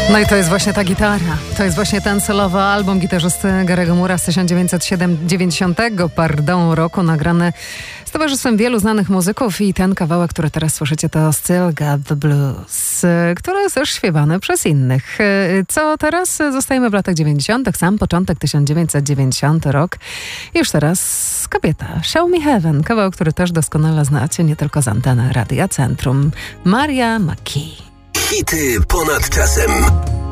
No i to jest właśnie ta gitara. To jest właśnie ten solowy album gitarzysty Gary'ego Moore'a z 1990 roku, nagrany z towarzystwem wielu znanych muzyków, i ten kawałek, który teraz słyszycie, to Still Got the Blues, który jest też śpiewany przez innych. Co teraz? Zostajemy w latach 90., sam początek 1990 rok. Już teraz kobieta, Show Me Heaven, kawałek, który też doskonale znacie, nie tylko z anteny Radia Centrum. Maria McKee. Hity ponad czasem.